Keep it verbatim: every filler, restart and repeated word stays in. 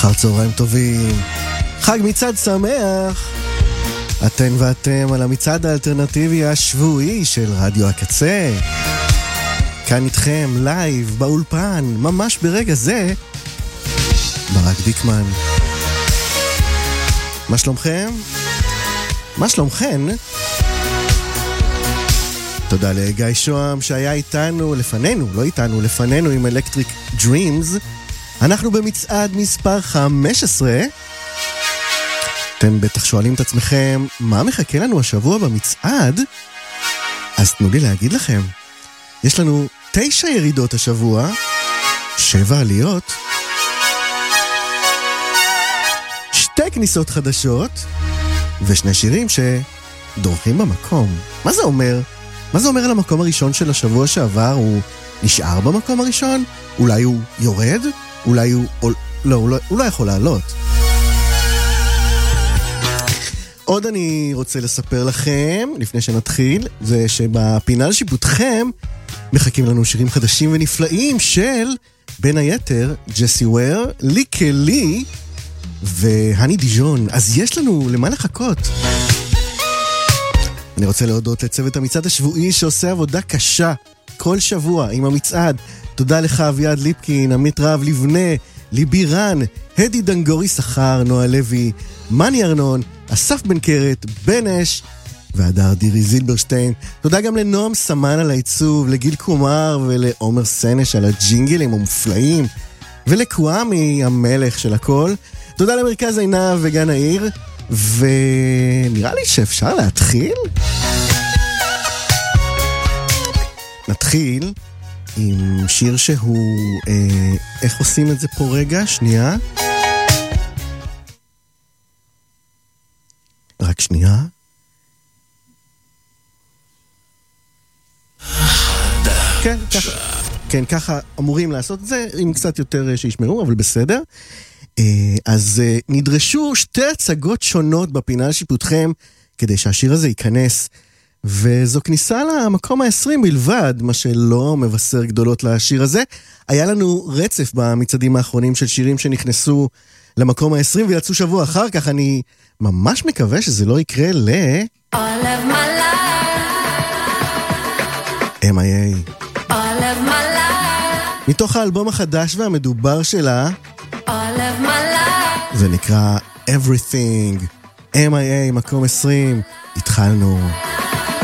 אחר צהריים טובים, חג מצעד שמח. אתן ואתם על המצעד האלטרנטיבי השבועי של רדיו הקצה. כאן איתכם לייב באולפן, ממש ברגע זה, ברק דיקמן. מה שלומכם? מה שלומכן? תודה לגיא שוהם שהיה איתנו, לפנינו, לא איתנו, לפנינו עם אלקטריק דרימס. אנחנו במצעד מספר חמש עשרה. אתם בטח שואלים את עצמכם, מה מחכה לנו השבוע במצעד? אז תנו לי להגיד לכם. יש לנו תשע ירידות השבוע, שבע עליות, שתי כניסות חדשות, ושני שירים שדורכים במקום. מה זה אומר? מה זה אומר על המקום הראשון של השבוע שעבר? הוא נשאר במקום הראשון? אולי הוא יורד? אולי הוא... לא, הוא לא, הוא לא יכול לעלות. עוד אני רוצה לספר לכם, לפני שנתחיל, זה שבפינה לשיפוטכם מחכים לנו שירים חדשים ונפלאים של, בין היתר, ג'סי וויר, ליקלי והני דיז'ון. אז יש לנו למה לחכות. אני רוצה להודות לצוות המצעד השבועי שעושה עבודה קשה כל שבוע עם המצעד. תודה לך אביעד ליפקין, עמית רב לבנה, ליבי רן, הדי דנגורי שכר, נועה לוי, מני ארנון, אסף בן קרת, בן אש והדר דירי זילברשטיין. תודה גם לנועם סמן על העיצוב, לגיל קומר ולעומר סנש על הג'ינגלים המופלאים, ולקוואמי המלך של הכל. תודה למרכז עינב וגן העיר, ונראה לי שאפשר להתחיל. נתחיל עם שיר שהוא, אה, איך עושים את זה פה רגע? שנייה. רק שנייה. כן, ככה, כן, ככה אמורים לעשות את זה, עם קצת יותר שישמעו, אבל בסדר. אז נדרשו שתי הצגות שונות בפינה לשיפוטכם, כדי שהשיר הזה ייכנס, וזו כניסה למקום ה-עשרים בלבד, מה שלא מבשר גדולות לשיר הזה. היה לנו רצף במצעדים האחרונים של שירים שנכנסו למקום ה-עשרים ויצאו שבוע אחר כך. אני ממש מקווה שזה לא יקרה ל... All of my life אם איי איי. All of my life מתוך האלבום החדש והמדובר שלה. All of my life זה נקרא Everything. אם איי איי מקום עשרים. התחלנו.